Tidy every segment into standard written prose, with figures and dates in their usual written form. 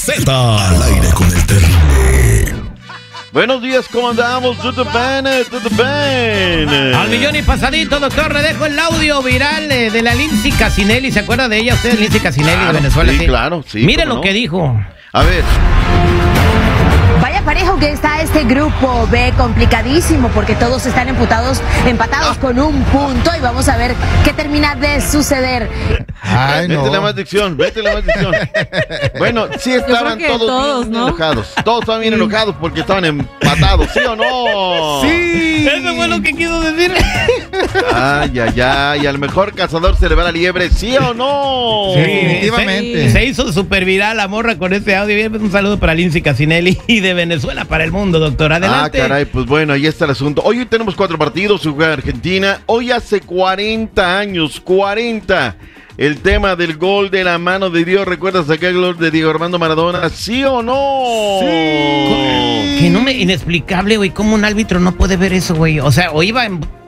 Z al aire con el terrible. Buenos días, ¿cómo andamos? ¿Todo bien? Al millón y pasadito, doctor, le dejo el audio viral de la Lindsay Casinelli. ¿Se acuerda de ella usted, Lindsay Casinelli, claro, de Venezuela? Sí, claro, sí. Mire lo que dijo. A ver. Vaya parejo que está este grupo B, complicadísimo porque todos están empatados con un punto, y vamos a ver qué termina de suceder. Ay, no. Vete la maldición. Bueno, sí estaban todos bien, ¿no? Enojados. Todos estaban bien enojados porque estaban empatados, ¿sí o no? Sí. Eso fue lo que quiso decir. Ay, al mejor cazador se le va la liebre, ¿sí o no? Sí, definitivamente. Se hizo súper viral la morra con este audio. Bien, un saludo para Lindsay Casinelli y de Venezuela para el mundo, doctor. Adelante. Ah, caray, pues bueno, ahí está el asunto. Hoy tenemos 4 partidos, se juega Argentina. Hoy hace 40 años, 40. El tema del gol de la mano de Dios. ¿Recuerdas aquel gol de Diego Armando Maradona? ¿Sí o no? Sí. Que no me... Inexplicable, güey. ¿Cómo un árbitro no puede ver eso, güey? O sea, o iba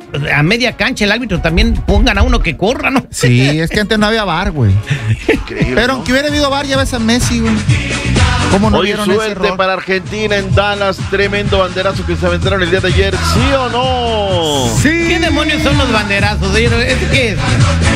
a media cancha el árbitro, también pongan a uno que corra, ¿no? Sí, es que antes no había VAR, güey. Increíble. Pero aunque hubiera habido VAR, ya ves a Messi, güey. ¿Cómo no? Hoy suerte para Argentina en Dallas. Tremendo banderazo que se aventaron el día de ayer. ¿Sí o no? Sí. ¿Qué demonios son los banderazos? ¿Qué es?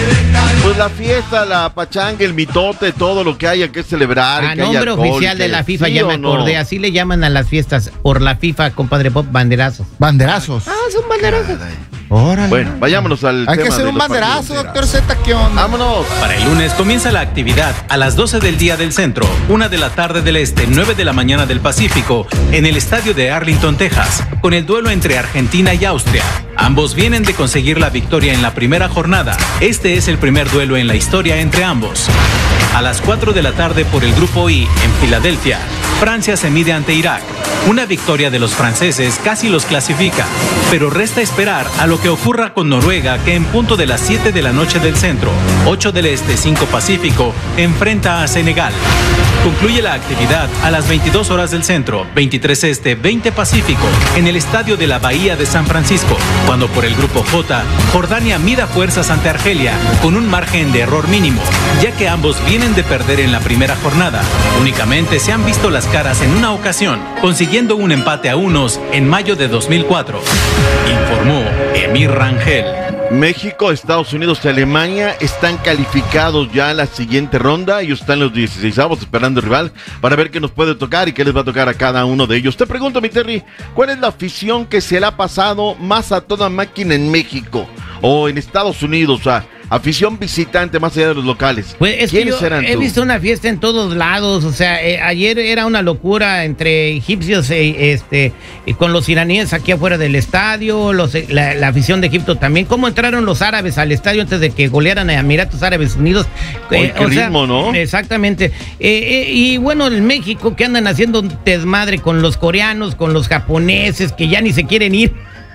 Pues la fiesta, la pachanga, el mitote, todo lo que haya que celebrar. A nombre oficial de la FIFA, ¿sí ya me acordé? No? Así le llaman a las fiestas por la FIFA, compadre Pop, banderazos. ¿Banderazos? Ah, son banderazos. Órale. Bueno, vayámonos al tema. Hay que hacer un banderazo, doctor Z, ¿qué onda? Vámonos. Para el lunes comienza la actividad a las 12 del día del centro, 1 de la tarde del este, 9 de la mañana del Pacífico, en el estadio de Arlington, Texas, con el duelo entre Argentina y Austria. Ambos vienen de conseguir la victoria en la primera jornada. Este es el primer duelo en la historia entre ambos. A las 4 de la tarde por el Grupo I, en Filadelfia, Francia se mide ante Irak. Una victoria de los franceses casi los clasifica, pero resta esperar a lo que ocurra con Noruega, que en punto de las 7 de la noche del centro, 8 del este, 5 Pacífico, enfrenta a Senegal. Concluye la actividad a las 22 horas del centro, 23 este, 20 Pacífico, en el estadio de la Bahía de San Francisco, cuando por el Grupo J, Jordania mida fuerzas ante Argelia, con un margen de error mínimo, ya que ambos vienen de perder en la primera jornada. Únicamente se han visto las caras en una ocasión, consiguiendo un empate a unos en mayo de 2004. Informó Emir Rangel. México, Estados Unidos y Alemania están calificados ya a la siguiente ronda. Ellos están los 16avos esperando el rival para ver qué nos puede tocar y qué les va a tocar a cada uno de ellos. Te pregunto, mi Terry, ¿cuál es la afición que se le ha pasado más a toda máquina en México o en Estados Unidos? O sea, afición visitante más allá de los locales. Pues es ¿quiénes serán? He visto una fiesta en todos lados. O sea, ayer era una locura entre egipcios con los iraníes aquí afuera del estadio, la afición de Egipto también. ¿Cómo entraron los árabes al estadio antes de que golearan a Emiratos Árabes Unidos? Qué ritmo, ¿no? Exactamente. Y bueno, en México que andan haciendo un desmadre con los coreanos, con los japoneses, que ya ni se quieren ir.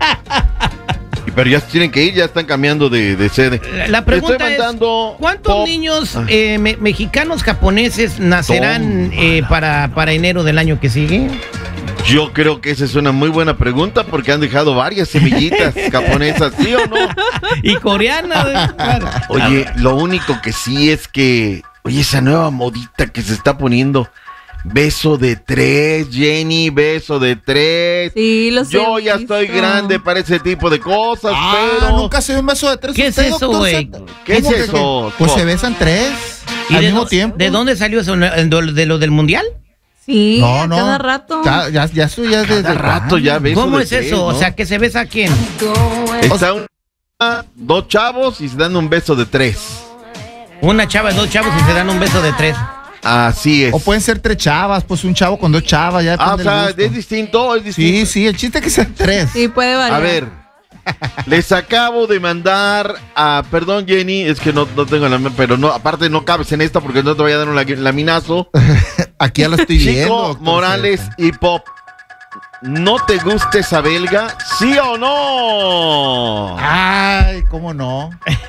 Pero ya tienen que ir, ya están cambiando de sede. La pregunta es, ¿cuántos niños mexicanos japoneses nacerán para enero del año que sigue? Yo creo que esa es una muy buena pregunta porque han dejado varias semillitas japonesas, ¿sí o no? Y coreanas. Claro. Oye, lo único que sí es que, esa nueva modita que se está poniendo... Beso de 3, Jenny, beso de 3. Sí, lo sé. Yo ya estoy grande para ese tipo de cosas, pero... nunca se ve un beso de 3. ¿Qué es eso, güey? ¿Qué es eso? Pues se besan 3 al mismo tiempo. ¿De dónde salió eso? ¿De lo del mundial? Sí, no. Cada rato. Ya eso ya desde rato ya beso. ¿Cómo de es 3, eso? ¿no? O sea, ¿que se besa a quién? Está dos chavos y se dan un beso de 3. Una chava, 2 chavos y se dan un beso de 3. Así es. O pueden ser 3 chavas, pues un chavo con 2 chavas. Ya o sea, es distinto, Sí, el chiste es que sean 3. Sí, puede variar. A ver, les acabo de mandar a... Perdón, Jenny, es que no tengo la... Pero no, aparte no cabes en esta porque no te voy a dar un laminazo. Aquí ya lo estoy viendo. Chico Morales y Pop. ¿No te gusta esa belga? ¿Sí o no? Ay, ¿cómo no?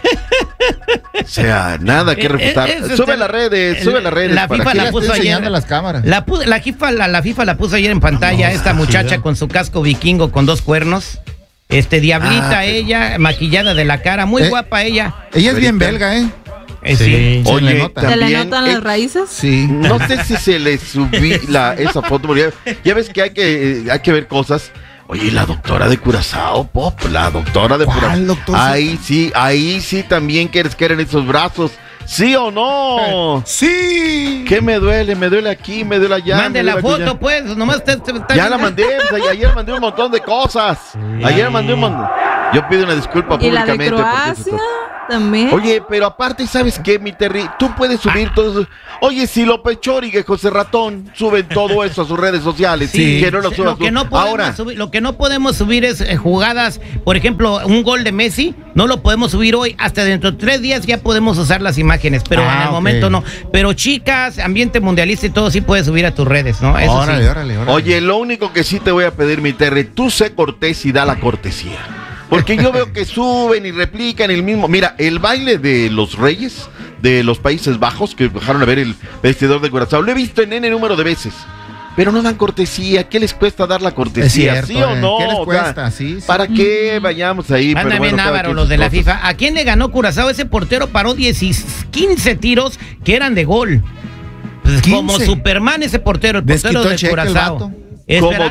O sea, nada que refutar. Sube las redes, La FIFA la puso ayer. Las cámaras. La FIFA la puso ayer en pantalla, esta muchacha con su casco vikingo con 2 cuernos. Diablita ella, maquillada de la cara, muy guapa ella. Ella es bien belga, ¿eh? Sí. Oye, ¿se le notan las raíces? Sí. No sé si se le subí esa foto, porque ya ves que hay que ver cosas. Oye, la doctora de Curazao, Pop, la doctora de Curazao. Doctor? Ahí sí también quieres que eran esos brazos. ¿Sí o no? Sí. ¿Qué me duele? Me duele aquí, me duele allá. Mande la foto, pues, nomás ya la mandé, pues, ayer mandé un montón de cosas. Ayer mandé un montón. Yo pido una disculpa públicamente. ¿Y la de Croacia también? Oye, pero aparte, ¿sabes qué, mi Terry? Tú puedes subir todo eso. Oye, si López Chóriga y José Ratón suben todo eso a sus redes sociales, que no lo suban. Lo que no podemos subir es jugadas, por ejemplo, un gol de Messi, no lo podemos subir hoy, hasta dentro de 3 días ya podemos usar las imágenes, pero en el momento no. Pero chicas, ambiente mundialista y todo sí puedes subir a tus redes, ¿no? Eso órale, sí. órale. Oye, lo único que sí te voy a pedir, mi Terry, tú sé cortés y da la cortesía. Porque yo veo que suben y replican el mismo. Mira, el baile de los reyes de los Países Bajos, que dejaron a ver el vestidor de Curazao, lo he visto en N número de veces. Pero no dan cortesía. ¿Qué les cuesta dar la cortesía? Es cierto, ¿Sí o no? ¿Qué les cuesta? Sí. ¿Para qué vayamos ahí? Anda bien Ávaro, los de la FIFA. ¿A quién le ganó Curazao? Ese portero paró 15 tiros que eran de gol. Pues como Superman ese portero, el portero de Curazao. Como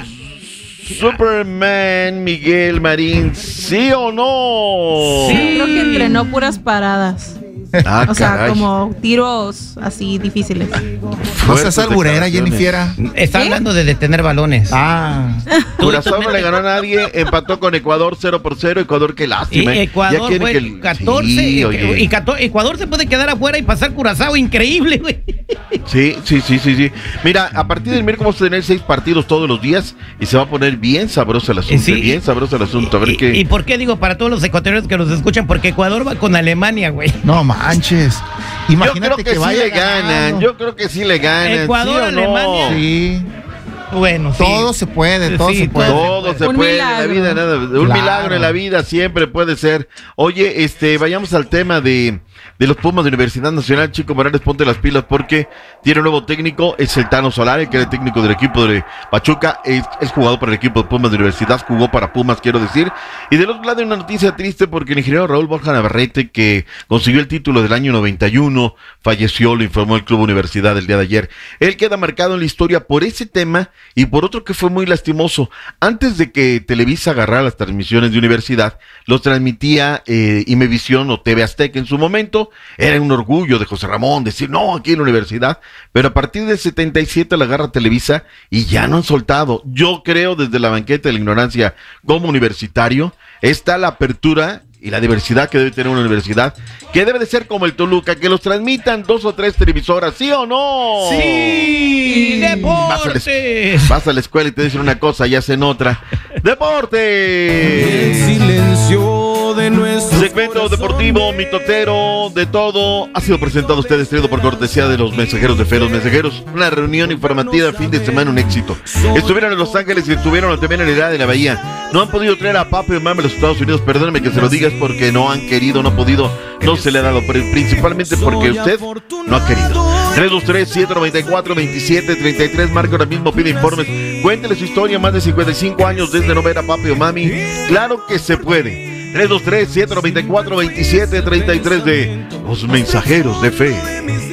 Superman Miguel Marín, ¿sí o no? Sí, creo que entrenó puras paradas. O sea, como tiros así difíciles. No seas alburera, Jennifer. Está hablando de detener balones. Curazao no le ganó a nadie, empató con Ecuador 0-0. Ecuador, qué lástima. Y Ecuador fue el 14. Sí, Ecuador se puede quedar afuera y pasar Curazao, increíble, güey. Sí. Mira, a partir del miércoles vamos a tener 6 partidos todos los días y se va a poner bien sabroso el asunto. Bien sabroso el asunto. A ver qué. ¿Y por qué digo para todos los ecuatorianos que nos escuchan? Porque Ecuador va con Alemania, güey. No manches. Imagínate que vaya sí le ganan. Yo creo que sí le ganan. Ecuador, ¿sí o no? Alemania. Sí. Bueno, todo se puede, todo se puede. Todo se puede, en la vida, nada. Un milagro en la vida siempre puede ser. Oye, vayamos al tema de los Pumas de Universidad Nacional. Chico Morales, ponte las pilas porque tiene un nuevo técnico, es el Tano Solari, que era el técnico del equipo de Pachuca, es jugador para el equipo de Pumas de Universidad, jugó para Pumas, quiero decir. Y del otro lado hay una noticia triste porque el ingeniero Raúl Borja Navarrete, que consiguió el título del año 91, falleció, lo informó el Club Universidad el día de ayer. Él queda marcado en la historia por ese tema y por otro que fue muy lastimoso. Antes de que Televisa agarrara las transmisiones de Universidad, los transmitía Imevisión o TV Azteca en su momento. Era un orgullo de José Ramón decir, no, aquí en la universidad, pero a partir del 77 la agarra Televisa y ya no han soltado. Yo creo desde la banqueta de la ignorancia como universitario, está la apertura y la diversidad que debe tener una universidad, que debe de ser como el Toluca, que los transmitan 2 o 3 televisoras, ¿sí o no? ¡Sí! ¡Deportes! Vas a la escuela y te dicen una cosa y hacen otra. ¡Deportes! El silencio de nuestro segmento deportivo, mitotero, de todo, ha sido presentado a ustedes, traído por cortesía de los mensajeros de fe. Los mensajeros, una reunión informativa, fin de semana, un éxito. Estuvieron en Los Ángeles y estuvieron también en el área de la Bahía. No han podido traer a Papi y Mami a los Estados Unidos, perdónenme que se lo digas porque no han querido, no ha podido, no se le ha dado, pero principalmente porque usted no ha querido. 323-794-2733, marca ahora mismo, pide informes, cuéntele su historia, más de 55 años desde no ver a Papi o Mami, claro que se puede. 323-794-2733 de Los Mensajeros de Fe.